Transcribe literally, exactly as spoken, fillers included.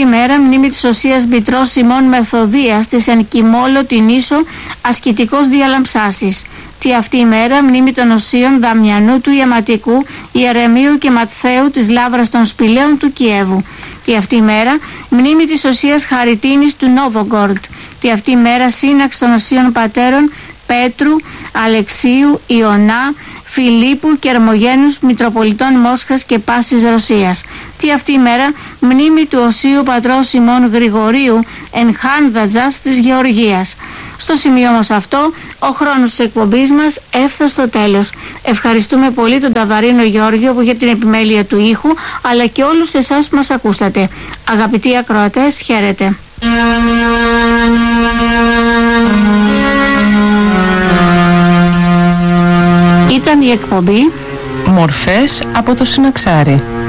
ημέρα μνήμη της Οσίας Μητρός Σιμών Μεθοδίας της εν Κιμόλο την Ίσο ασκητικός διαλαμψάσης. Τη αυτή ημέρα μνήμη των Οσίων Δαμιανού του Ιαματικού, Ιερεμίου και Ματθαίου της Λάβρας των Σπηλαίων του Κιέβου. Τη αυτή ημέρα μνήμη της Οσίας Χαριτίνης του Νόβογκορντ. Τη αυτή ημέρα σύναξη των Οσίων Πατέρων Πέτρου, Αλεξίου, Ιωνά, Φιλίππου και Ερμογένους Μητροπολιτών Μόσχας και Πάσης Ρωσίας. Τι αυτή η μέρα μνήμη του Οσίου Πατρός Σιμών Γρηγορίου εν Χάνδατζας της Γεωργίας. Στο σημείο όμως αυτό ο χρόνος της εκπομπής μας έφτασε στο τέλος. Ευχαριστούμε πολύ τον Ταβαρίνο Γεώργιο που για την επιμέλεια του ήχου, αλλά και όλους εσάς που μας ακούσατε. Αγαπητοί ακροατές, χαίρετε. Ήταν η εκπομπή Μορφές από το Συναξάρι.